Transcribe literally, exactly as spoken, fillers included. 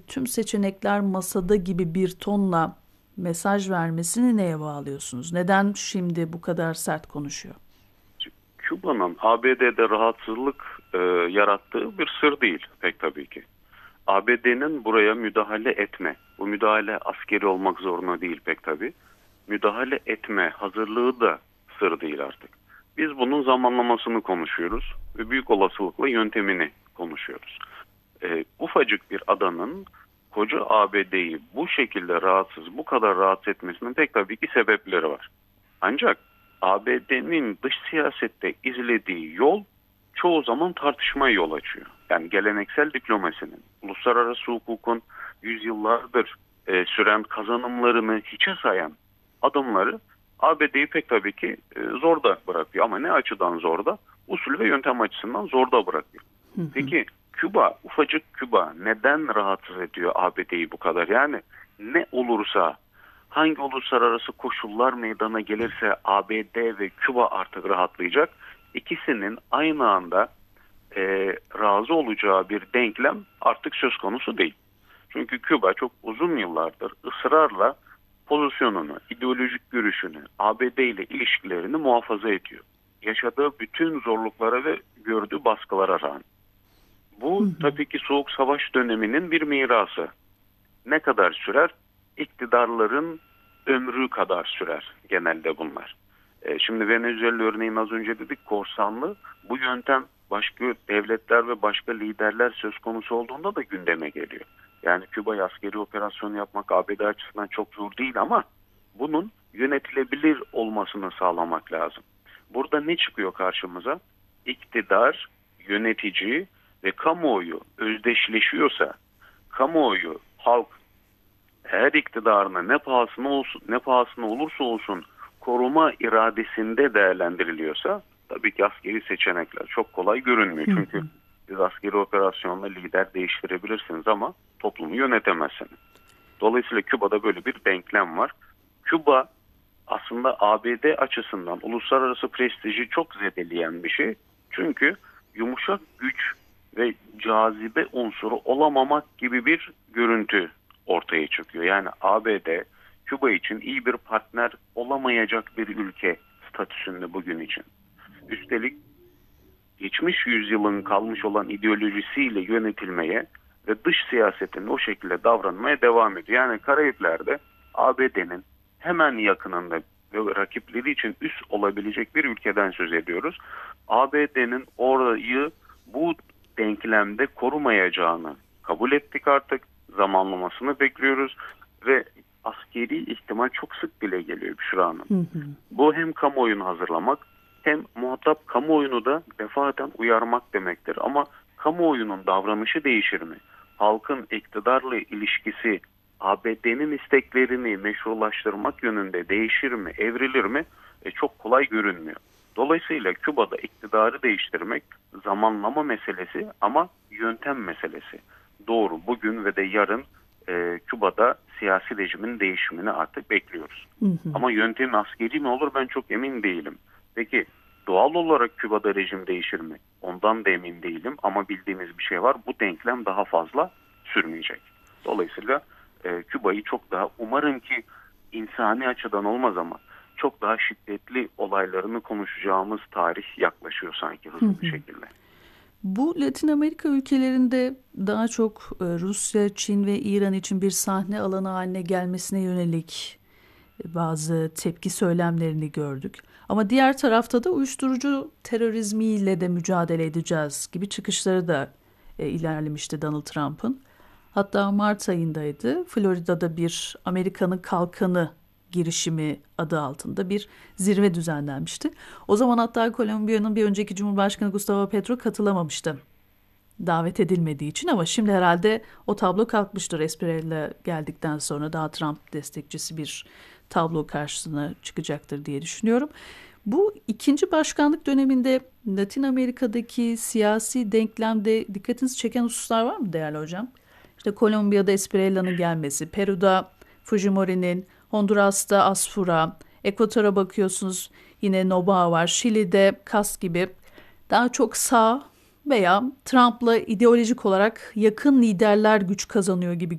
tüm seçenekler masada gibi bir tonla mesaj vermesini neye bağlıyorsunuz? Neden şimdi bu kadar sert konuşuyor? Küba'nın A B D'de rahatsızlık e, yarattığı bir sır değil pek tabii ki. A B D'nin buraya müdahale etme, bu müdahale askeri olmak zorunda değil pek tabii. Müdahale etme hazırlığı da sır değil artık. Biz bunun zamanlamasını konuşuyoruz ve büyük olasılıkla yöntemini konuşuyoruz. E, ufacık bir adanın koca A B D'yi bu şekilde rahatsız, bu kadar rahatsız etmesinin pek tabii ki sebepleri var. Ancak A B D'nin dış siyasette izlediği yol çoğu zaman tartışmaya yol açıyor. Yani geleneksel diplomasinin, uluslararası hukukun yüzyıllardır e, süren kazanımlarını hiçe sayan adımları A B D'yi pek tabii ki e, zorda bırakıyor. Ama ne açıdan zorda? Usul ve yöntem açısından zorda bırakıyor. Hı hı. Peki Küba, ufacık Küba neden rahatsız ediyor A B D'yi bu kadar? Yani ne olursa, hangi uluslararası koşullar meydana gelirse A B D ve Küba artık rahatlayacak. İkisinin aynı anda e, razı olacağı bir denklem artık söz konusu değil. Çünkü Küba çok uzun yıllardır ısrarla pozisyonunu, ideolojik görüşünü, A B D ile ilişkilerini muhafaza ediyor. Yaşadığı bütün zorluklara ve gördüğü baskılara rağmen. Bu Hı hı. tabii ki Soğuk Savaş döneminin bir mirası. Ne kadar sürer? İktidarların ömrü kadar sürer genelde bunlar. E, şimdi Venezuela örneğin az önce dedik, korsanlı. Bu yöntem başka devletler ve başka liderler söz konusu olduğunda da gündeme geliyor. Yani Küba'ya askeri operasyon yapmak A B D açısından çok zor değil ama bunun yönetilebilir olmasını sağlamak lazım. Burada ne çıkıyor karşımıza? İktidar, yönetici ve kamuoyu özdeşleşiyorsa, kamuoyu, halk her iktidarını ne pahasına olsun, ne pahasına olursa olsun koruma iradesinde değerlendiriliyorsa tabii ki askeri seçenekler çok kolay görünmüyor. Hı hı. Çünkü siz askeri operasyonla lider değiştirebilirsiniz ama toplumu yönetemezsiniz. Dolayısıyla Küba'da böyle bir denklem var. Küba aslında A B D açısından uluslararası prestiji çok zedeleyen bir şey. Çünkü yumuşak güç ve cazibe unsuru olamamak gibi bir görüntü ortaya çıkıyor. Yani A B D Küba için iyi bir partner olamayacak bir ülke statüsünde bugün için. Üstelik geçmiş yüzyılın kalmış olan ideolojisiyle yönetilmeye ve dış siyasetin o şekilde davranmaya devam ediyor. Yani Karayipler'de A B D'nin hemen yakınında ve rakipleri için üst olabilecek bir ülkeden söz ediyoruz. A B D'nin orayı bu denklemde korumayacağını kabul ettik artık. Zamanlamasını bekliyoruz ve askeri ihtimal çok sık dile geliyor Büşra Hanım. Hı hı. Bu hem kamuoyunu hazırlamak hem muhatap kamuoyunu da defaten uyarmak demektir. Ama kamuoyunun davranışı değişir mi? Halkın iktidarla ilişkisi A B D'nin isteklerini meşrulaştırmak yönünde değişir mi, evrilir mi? E, çok kolay görünmüyor. Dolayısıyla Küba'da iktidarı değiştirmek zamanlama meselesi ama yöntem meselesi. Doğru, bugün ve de yarın e, Küba'da siyasi rejimin değişimini artık bekliyoruz. Hı hı. Ama yöntem askeri mi olur ben çok emin değilim. Peki doğal olarak Küba'da rejim değişir mi? Ondan da emin değilim ama bildiğimiz bir şey var. Bu denklem daha fazla sürmeyecek. Dolayısıyla e, Küba'yı çok daha umarım ki insani açıdan olmaz ama çok daha şiddetli olaylarını konuşacağımız tarih yaklaşıyor sanki hızlı Hı hı. bir şekilde. Bu Latin Amerika ülkelerinde daha çok e, Rusya, Çin ve İran için bir sahne alanı haline gelmesine yönelik e, bazı tepki söylemlerini gördük. Ama diğer tarafta da uyuşturucu terörizmiyle de mücadele edeceğiz gibi çıkışları da e, ilerlemişti Donald Trump'ın. Hatta Mart ayındaydı. Florida'da bir Amerika'nın kalkanı girişimi adı altında bir zirve düzenlenmişti. O zaman hatta Kolombiya'nın bir önceki Cumhurbaşkanı Gustavo Petro katılamamıştı. Davet edilmediği için ama şimdi herhalde o tablo kalkmıştır. Espriella geldikten sonra daha Trump destekçisi bir tablo karşısına çıkacaktır diye düşünüyorum. Bu ikinci başkanlık döneminde Latin Amerika'daki siyasi denklemde dikkatinizi çeken hususlar var mı değerli hocam? İşte Kolombiya'da Espriella'nın gelmesi, Peru'da Fujimori'nin, Honduras'ta Asfura, Ekvator'a bakıyorsunuz yine Noboa var, Şili'de Kast gibi daha çok sağ veya Trump'la ideolojik olarak yakın liderler güç kazanıyor gibi